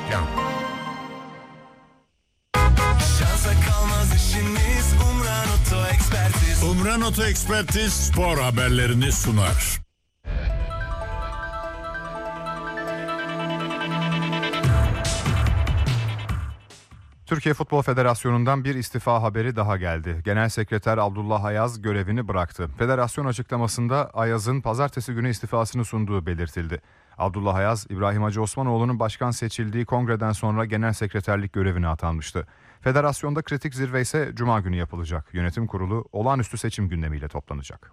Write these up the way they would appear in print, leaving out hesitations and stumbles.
Reklam. Şansa kalmaz işiniz, Umran Oto Ekspertiz. Umran Oto Ekspertiz spor haberlerini sunar. Türkiye Futbol Federasyonu'ndan bir istifa haberi daha geldi. Genel Sekreter Abdullah Ayaz görevini bıraktı. Federasyon açıklamasında Ayaz'ın pazartesi günü istifasını sunduğu belirtildi. Abdullah Ayaz, İbrahim Hacı Osmanoğlu'nun başkan seçildiği kongreden sonra genel sekreterlik görevine atanmıştı. Federasyonda kritik zirve ise Cuma günü yapılacak. Yönetim kurulu olağanüstü seçim gündemiyle toplanacak.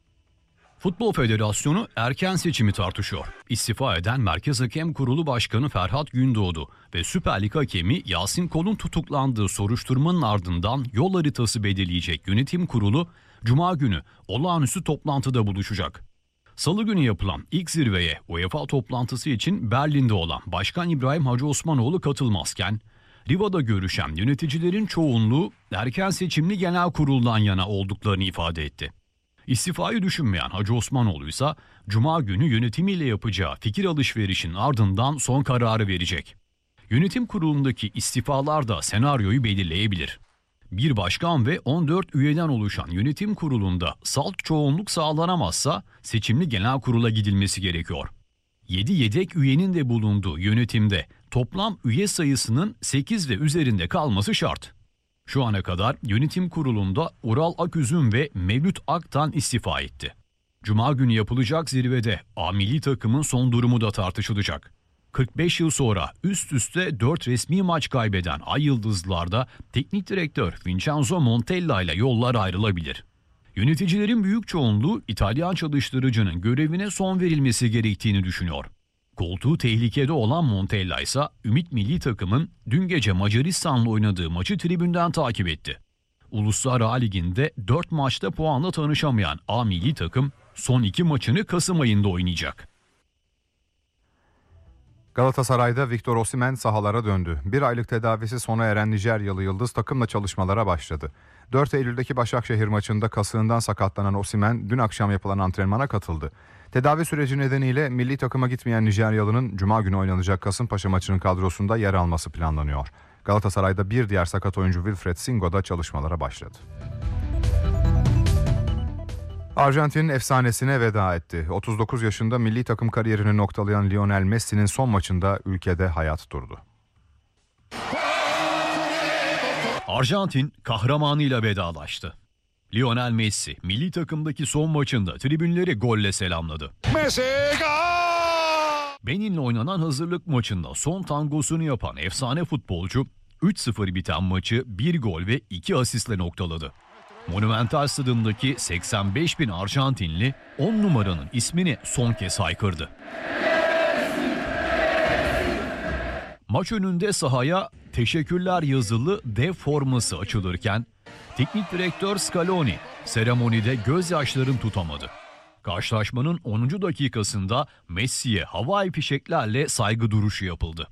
Futbol Federasyonu erken seçimi tartışıyor. İstifa eden Merkez Hakem Kurulu Başkanı Ferhat Gündoğdu ve Süper Lig hakemi Yasin Kol'un tutuklandığı soruşturmanın ardından yol haritası belirleyecek yönetim kurulu Cuma günü olağanüstü toplantıda buluşacak. Salı günü yapılan ilk zirveye UEFA toplantısı için Berlin'de olan Başkan İbrahim Hacı Osmanoğlu katılmazken, Riva'da görüşen yöneticilerin çoğunluğu erken seçimli genel kuruldan yana olduklarını ifade etti. İstifayı düşünmeyen Hacı Osmanoğlu ise Cuma günü yönetimiyle yapacağı fikir alışverişinin ardından son kararı verecek. Yönetim kurulundaki istifalar da senaryoyu belirleyebilir. Bir başkan ve 14 üyeden oluşan yönetim kurulunda salt çoğunluk sağlanamazsa seçimli genel kurula gidilmesi gerekiyor. 7 yedek üyenin de bulunduğu yönetimde toplam üye sayısının 8 ve üzerinde kalması şart. Şu ana kadar yönetim kurulunda Ural Aküzüm ve Mevlüt Aktan istifa etti. Cuma günü yapılacak zirvede A milli takımın son durumu da tartışılacak. 45 yıl sonra üst üste 4 resmi maç kaybeden Ay Yıldızlılar'da teknik direktör Vincenzo Montella ile yollar ayrılabilir. Yöneticilerin büyük çoğunluğu İtalyan çalıştırıcının görevine son verilmesi gerektiğini düşünüyor. Koltuğu tehlikede olan Montella ise Ümit milli takımın dün gece Macaristan'la oynadığı maçı tribünden takip etti. Uluslar A Ligi'nde 4 maçta puanla tanışamayan A milli takım son 2 maçını Kasım ayında oynayacak. Galatasaray'da Victor Osimhen sahalara döndü. Bir aylık tedavisi sona eren Nijeryalı yıldız takımla çalışmalara başladı. 4 Eylül'deki Başakşehir maçında kasığından sakatlanan Osimhen dün akşam yapılan antrenmana katıldı. Tedavi süreci nedeniyle milli takıma gitmeyen Nijeryalı'nın Cuma günü oynanacak Kasımpaşa maçının kadrosunda yer alması planlanıyor. Galatasaray'da bir diğer sakat oyuncu Wilfred Singo da çalışmalara başladı. Arjantin'in efsanesine veda etti. 39 yaşında milli takım kariyerini noktalayan Lionel Messi'nin son maçında ülkede hayat durdu. Arjantin kahramanıyla vedalaştı. Lionel Messi milli takımdaki son maçında tribünleri golle selamladı. Messi gol! Benin'le oynanan hazırlık maçında son tangosunu yapan efsane futbolcu 3-0 biten maçı 1 gol ve 2 asistle noktaladı. Monumental Stadı'ndaki 85 bin Arjantinli 10 numaranın ismini son kez haykırdı. Maç önünde sahaya teşekkürler yazılı dev forması açılırken teknik direktör Scaloni seremonide gözyaşlarını tutamadı. Karşılaşmanın 10. dakikasında Messi'ye havai fişeklerle saygı duruşu yapıldı.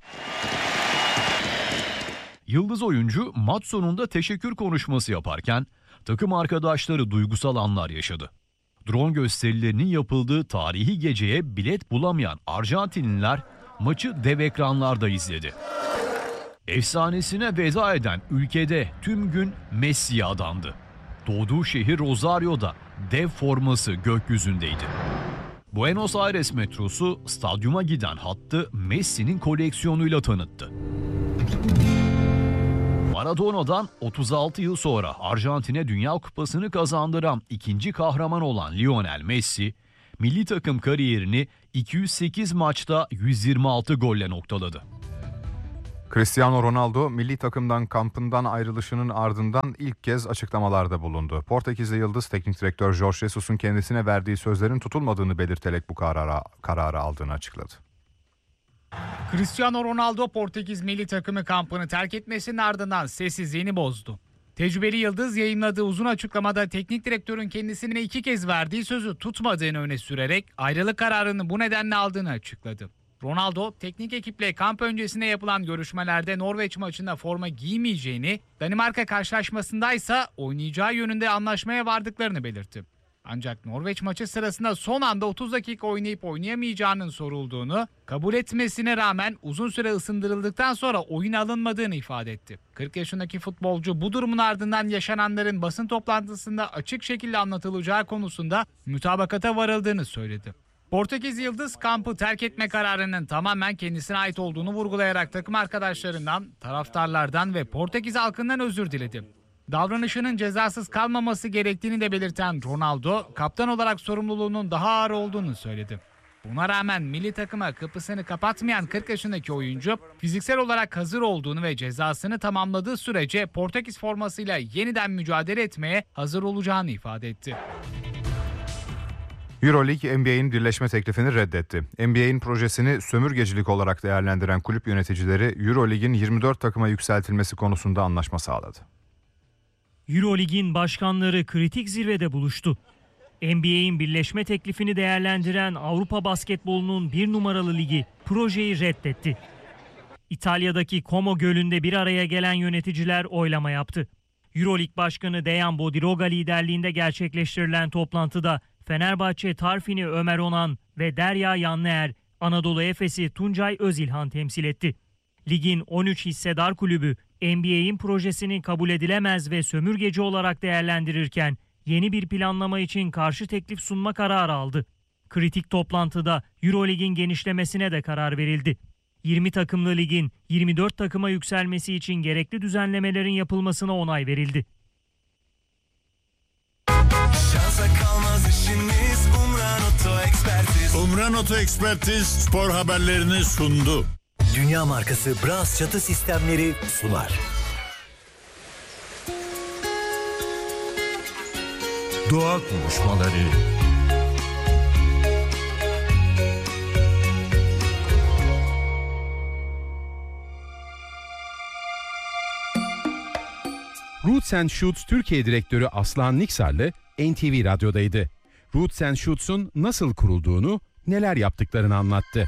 Yıldız oyuncu maç sonunda teşekkür konuşması yaparken takım arkadaşları duygusal anlar yaşadı. Drone gösterilerinin yapıldığı tarihi geceye bilet bulamayan Arjantinliler maçı dev ekranlarda izledi. Efsanesine veda eden ülkede tüm gün Messi'ye adandı. Doğduğu şehir Rosario'da dev forması gökyüzündeydi. Buenos Aires metrosu stadyuma giden hattı Messi'nin koleksiyonuyla tanıttı. Maradona'dan 36 yıl sonra Arjantin'e Dünya Kupası'nı kazandıran ikinci kahraman olan Lionel Messi, milli takım kariyerini 208 maçta 126 golle noktaladı. Cristiano Ronaldo milli takımdan kampından ayrılışının ardından ilk kez açıklamalarda bulundu. Portekizli yıldız teknik direktör Jorge Jesus'un kendisine verdiği sözlerin tutulmadığını belirterek bu kararı aldığını açıkladı. Cristiano Ronaldo Portekiz milli takımı kampını terk etmesinin ardından sessizliğini bozdu. Tecrübeli yıldız yayınladığı uzun açıklamada teknik direktörün kendisine 2 kez verdiği sözü tutmadığını öne sürerek ayrılık kararını bu nedenle aldığını açıkladı. Ronaldo, teknik ekiple kamp öncesinde yapılan görüşmelerde Norveç maçında forma giymeyeceğini, Danimarka karşılaşmasındaysa oynayacağı yönünde anlaşmaya vardıklarını belirtti. Ancak Norveç maçı sırasında son anda 30 dakika oynayıp oynayamayacağının sorulduğunu, kabul etmesine rağmen uzun süre ısındırıldıktan sonra oyun alınmadığını ifade etti. 40 yaşındaki futbolcu bu durumun ardından yaşananların basın toplantısında açık şekilde anlatılacağı konusunda mütabakata varıldığını söyledi. Portekiz Yıldız kampı terk etme kararının tamamen kendisine ait olduğunu vurgulayarak takım arkadaşlarından, taraftarlardan ve Portekiz halkından özür diledi. Davranışının cezasız kalmaması gerektiğini de belirten Ronaldo, kaptan olarak sorumluluğunun daha ağır olduğunu söyledi. Buna rağmen milli takıma kapısını kapatmayan 40 yaşındaki oyuncu, fiziksel olarak hazır olduğunu ve cezasını tamamladığı sürece Portekiz formasıyla yeniden mücadele etmeye hazır olacağını ifade etti. Euroleague, NBA'in birleşme teklifini reddetti. NBA'in projesini sömürgecilik olarak değerlendiren kulüp yöneticileri, Euroleague'in 24 takıma yükseltilmesi konusunda anlaşma sağladı. Euroleague'in başkanları kritik zirvede buluştu. NBA'in birleşme teklifini değerlendiren Avrupa basketbolunun bir numaralı ligi projeyi reddetti. İtalya'daki Como Gölü'nde bir araya gelen yöneticiler oylama yaptı. Euroleague Başkanı Dejan Bodiroga liderliğinde gerçekleştirilen toplantıda Fenerbahçe Tarfini Ömer Onan ve Derya Yanlıer, Anadolu Efes'i Tuncay Özilhan temsil etti. Ligin 13 hissedar kulübü NBA'in projesini kabul edilemez ve sömürgeci olarak değerlendirirken yeni bir planlama için karşı teklif sunma kararı aldı. Kritik toplantıda Euroleague'in genişlemesine de karar verildi. 20 takımlı ligin 24 takıma yükselmesi için gerekli düzenlemelerin yapılmasına onay verildi. Şansa kalmaz işiniz, Umran Oto Ekspertiz. Umran Oto Ekspertiz spor haberlerini sundu. Dünya markası Bras çatı sistemleri sunar. Doğa konuşmaları. Roots & Shoots Türkiye Direktörü Aslan Niksarlı NTV Radyo'daydı. Roots & Shoots'un nasıl kurulduğunu, neler yaptıklarını anlattı.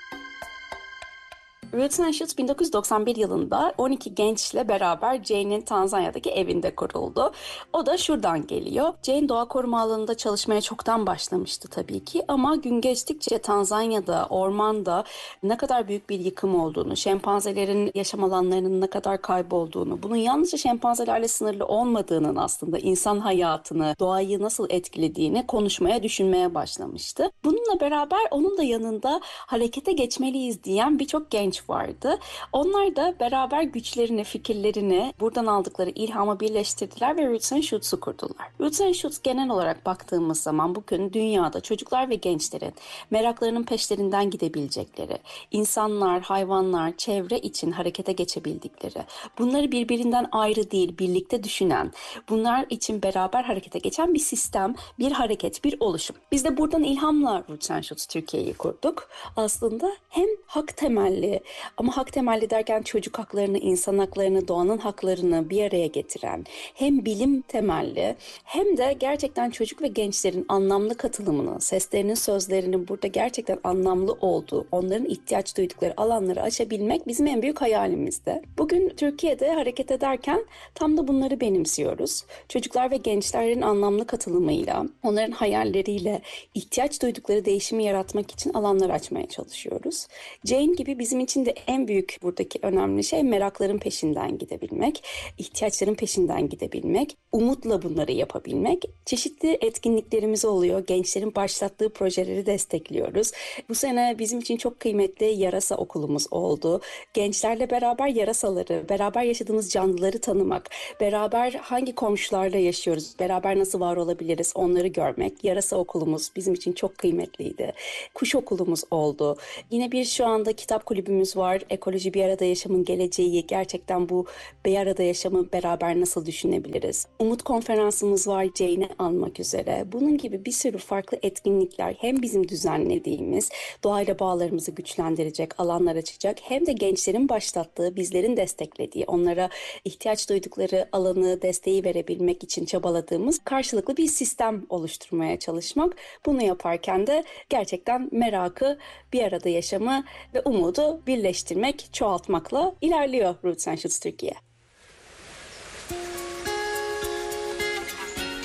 Roots & Shoots 1991 yılında 12 gençle beraber Jane'in Tanzanya'daki evinde kuruldu. O da şuradan geliyor. Jane doğa koruma alanında çalışmaya çoktan başlamıştı tabii ki ama gün geçtikçe Tanzanya'da, ormanda ne kadar büyük bir yıkım olduğunu, şempanzelerin yaşam alanlarının ne kadar kaybolduğunu, bunun yalnızca şempanzelerle sınırlı olmadığının aslında insan hayatını, doğayı nasıl etkilediğini konuşmaya, düşünmeye başlamıştı. Bununla beraber onun da yanında harekete geçmeliyiz diyen birçok genç vardı. Onlar da beraber güçlerini, fikirlerini buradan aldıkları ilhamı birleştirdiler ve Roots & Shoots'u kurdular. Roots & Shoots genel olarak baktığımız zaman bugün dünyada çocuklar ve gençlerin meraklarının peşlerinden gidebilecekleri, insanlar, hayvanlar, çevre için harekete geçebildikleri, bunları birbirinden ayrı değil, birlikte düşünen, bunlar için beraber harekete geçen bir sistem, bir hareket, bir oluşum. Biz de buradan ilhamla Roots & Shoots Türkiye'yi kurduk. Aslında hem hak temelli, ama hak temelli derken çocuk haklarını, insan haklarını, doğanın haklarını bir araya getiren, hem bilim temelli hem de gerçekten çocuk ve gençlerin anlamlı katılımını, seslerinin, sözlerinin burada gerçekten anlamlı olduğu, onların ihtiyaç duydukları alanları açabilmek bizim en büyük hayalimizdi. Bugün Türkiye'de hareket ederken tam da bunları benimsiyoruz. Çocuklar ve gençlerin anlamlı katılımıyla, onların hayalleriyle, ihtiyaç duydukları değişimi yaratmak için alanlar açmaya çalışıyoruz. Jane gibi bizim için de en büyük buradaki önemli şey merakların peşinden gidebilmek, ihtiyaçların peşinden gidebilmek, umutla bunları yapabilmek. Çeşitli etkinliklerimiz oluyor. Gençlerin başlattığı projeleri destekliyoruz. Bu sene bizim için çok kıymetli yarasa okulumuz oldu. Gençlerle beraber yarasaları, beraber yaşadığımız canlıları tanımak, beraber hangi komşularla yaşıyoruz, beraber nasıl var olabiliriz onları görmek. Yarasa okulumuz bizim için çok kıymetliydi. Kuş okulumuz oldu. Yine bir şu anda kitap kulübümüz var. Ekoloji bir arada yaşamın geleceği. Gerçekten bu bir arada yaşamı beraber nasıl düşünebiliriz? Umut konferansımız var Jane'i almak üzere. Bunun gibi bir sürü farklı etkinlikler hem bizim düzenlediğimiz doğayla bağlarımızı güçlendirecek alanlar açacak hem de gençlerin başlattığı, bizlerin desteklediği, onlara ihtiyaç duydukları alanı, desteği verebilmek için çabaladığımız karşılıklı bir sistem oluşturmaya çalışmak. Bunu yaparken de gerçekten merakı, bir arada yaşamı ve umudu birleştirmek, çoğaltmakla ilerliyor Roots & Shoots Türkiye.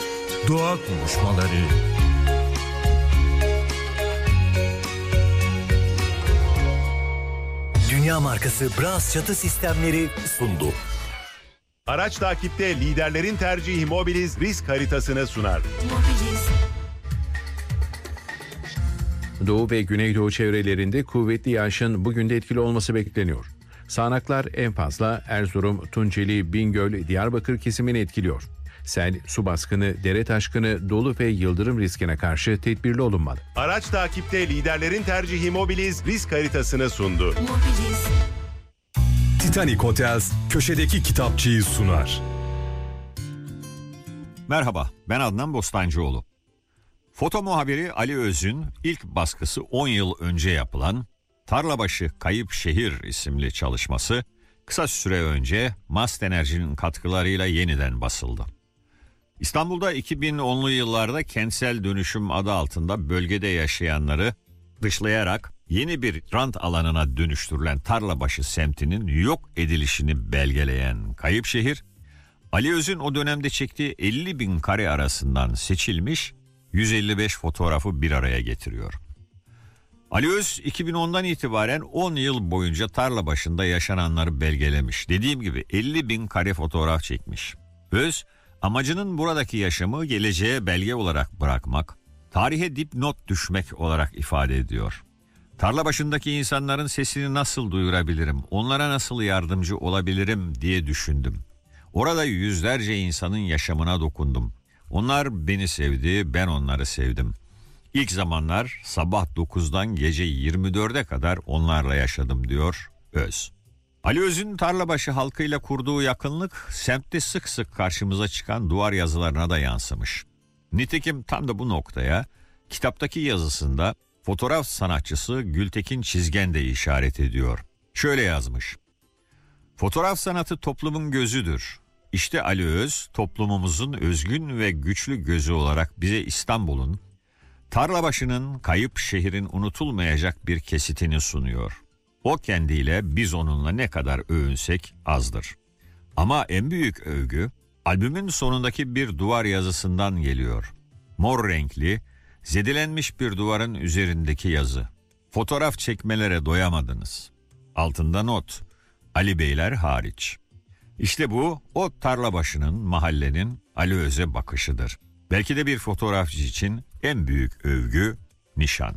Doğa konuşmaları. Dünya markası Bras çatı sistemleri sundu. Araç takipte liderlerin tercihi Mobiliz risk haritasını sunar. Doğu ve Güneydoğu çevrelerinde kuvvetli yağışın bugün de etkili olması bekleniyor. Sağanaklar en fazla Erzurum, Tunceli, Bingöl, Diyarbakır kesimini etkiliyor. Sel, su baskını, dere taşkını, dolu ve yıldırım riskine karşı tedbirli olunmalı. Araç takipte liderlerin tercihi Mobiliz risk haritasını sundu. Titanic Hotels köşedeki kitapçıyı sunar. Merhaba, ben Adnan Bostancıoğlu. Foto muhabiri Ali Öz'ün ilk baskısı 10 yıl önce yapılan Tarlabaşı Kayıp Şehir isimli çalışması kısa süre önce Mast Enerji'nin katkılarıyla yeniden basıldı. İstanbul'da 2010'lu yıllarda kentsel dönüşüm adı altında bölgede yaşayanları dışlayarak yeni bir rant alanına dönüştürülen Tarlabaşı semtinin yok edilişini belgeleyen Kayıp Şehir, Ali Öz'ün o dönemde çektiği 50.000 kare arasından seçilmiş 155 fotoğrafı bir araya getiriyor. Ali Öz 2010'dan itibaren 10 yıl boyunca Tarlabaşı'nda yaşananları belgelemiş. Dediğim gibi 50.000 kare fotoğraf çekmiş. Öz, amacının buradaki yaşamı geleceğe belge olarak bırakmak, tarihe dipnot düşmek olarak ifade ediyor. Tarlabaşı'ndaki insanların sesini nasıl duyurabilirim, onlara nasıl yardımcı olabilirim diye düşündüm. Orada yüzlerce insanın yaşamına dokundum. Onlar beni sevdi, ben onları sevdim. İlk zamanlar sabah 9'dan gece 24'e kadar onlarla yaşadım diyor Öz. Ali Öz'ün Tarlabaşı halkıyla kurduğu yakınlık semtte sık sık karşımıza çıkan duvar yazılarına da yansımış. Nitekim tam da bu noktaya kitaptaki yazısında fotoğraf sanatçısı Gültekin Çizgen de işaret ediyor. Şöyle yazmış: "Fotoğraf sanatı toplumun gözüdür. İşte Ali Öz toplumumuzun özgün ve güçlü gözü olarak bize İstanbul'un, Tarlabaşı'nın, Kayıp Şehir'in unutulmayacak bir kesitini sunuyor. O kendiyle biz onunla ne kadar övünsek azdır. Ama en büyük övgü albümün sonundaki bir duvar yazısından geliyor. Mor renkli, zedelenmiş bir duvarın üzerindeki yazı. Fotoğraf çekmelere doyamadınız. Altında not: Ali Beyler hariç. İşte bu o Tarlabaşı'nın, mahallenin Ali Öz'e bakışıdır. Belki de bir fotoğrafçı için en büyük övgü, nişan."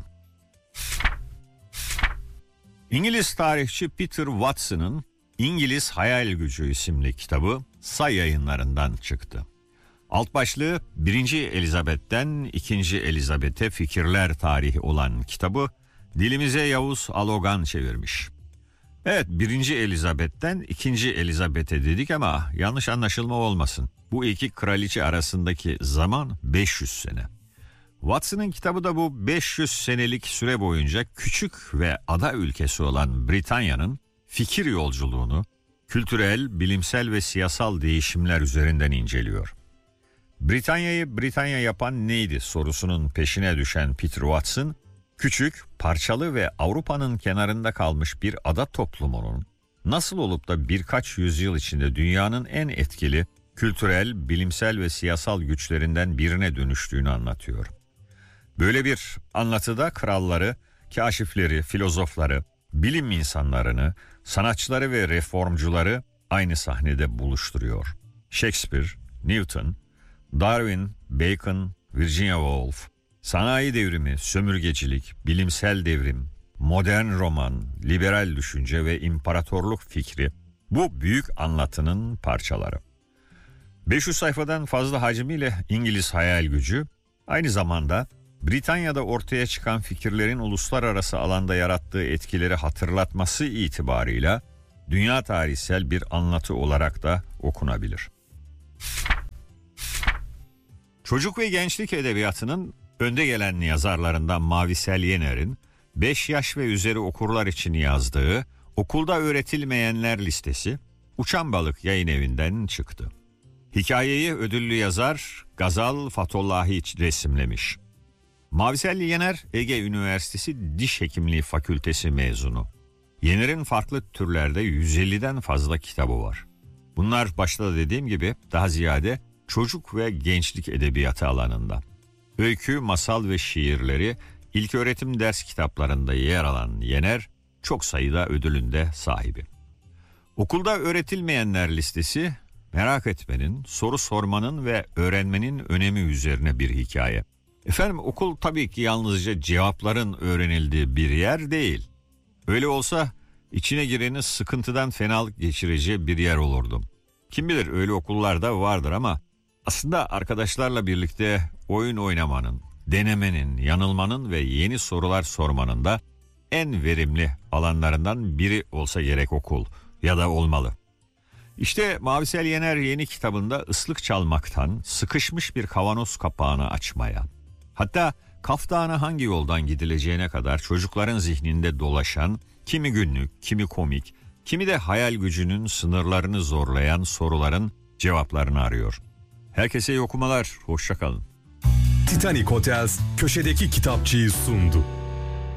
İngiliz tarihçi Peter Watson'ın İngiliz Hayal Gücü isimli kitabı Say Yayınlarından çıktı. Alt başlığı 1. Elizabeth'ten 2. Elizabeth'e fikirler tarihi olan kitabı dilimize Yavuz Alogan çevirmiş. Evet, 1. Elizabeth'ten 2. Elizabeth'e dedik ama yanlış anlaşılma olmasın. Bu iki kraliçe arasındaki zaman 500 sene. Watson'ın kitabı da bu 500 senelik süre boyunca küçük ve ada ülkesi olan Britanya'nın fikir yolculuğunu kültürel, bilimsel ve siyasal değişimler üzerinden inceliyor. Britanya'yı Britanya yapan neydi sorusunun peşine düşen Peter Watson, küçük, parçalı ve Avrupa'nın kenarında kalmış bir ada toplumunun nasıl olup da birkaç yüzyıl içinde dünyanın en etkili kültürel, bilimsel ve siyasal güçlerinden birine dönüştüğünü anlatıyor. Böyle bir anlatıda kralları, kaşifleri, filozofları, bilim insanlarını, sanatçıları ve reformcuları aynı sahnede buluşturuyor. Shakespeare, Newton, Darwin, Bacon, Virginia Woolf, sanayi devrimi, sömürgecilik, bilimsel devrim, modern roman, liberal düşünce ve imparatorluk fikri bu büyük anlatının parçaları. 500 sayfadan fazla hacmiyle İngiliz Hayal Gücü aynı zamanda Britanya'da ortaya çıkan fikirlerin uluslararası alanda yarattığı etkileri hatırlatması itibarıyla dünya tarihsel bir anlatı olarak da okunabilir. Çocuk ve gençlik edebiyatının önde gelen yazarlarından Mavisel Yener'in 5 yaş ve üzeri okurlar için yazdığı Okulda Öğretilmeyenler listesi Uçan Balık Yayınevi'nden çıktı. Hikayeyi ödüllü yazar Gazal Fatollahi resimlemiş. Mavisel Yener, Ege Üniversitesi Diş Hekimliği Fakültesi mezunu. Yener'in farklı türlerde 150'den fazla kitabı var. Bunlar başta da dediğim gibi daha ziyade çocuk ve gençlik edebiyatı alanında. Öykü, masal ve şiirleri ilköğretim ders kitaplarında yer alan Yener, çok sayıda ödülün de sahibi. Okulda öğretilmeyenler listesi, merak etmenin, soru sormanın ve öğrenmenin önemi üzerine bir hikaye. Efendim, okul tabii ki yalnızca cevapların öğrenildiği bir yer değil. Öyle olsa içine girenin sıkıntıdan fenalık geçireceği bir yer olurdu. Kim bilir, öyle okullar da vardır ama aslında arkadaşlarla birlikte oyun oynamanın, denemenin, yanılmanın ve yeni sorular sormanın da en verimli alanlarından biri olsa gerek okul, ya da olmalı. İşte Mavisel Yener yeni kitabında ıslık çalmaktan sıkışmış bir kavanoz kapağını açmaya, hatta Kaf Dağı'na hangi yoldan gidileceğine kadar çocukların zihninde dolaşan, kimi günlük, kimi komik, kimi de hayal gücünün sınırlarını zorlayan soruların cevaplarını arıyor. Herkese iyi okumalar, hoşça kalın. Titanic Hotels köşedeki kitapçıyı sundu.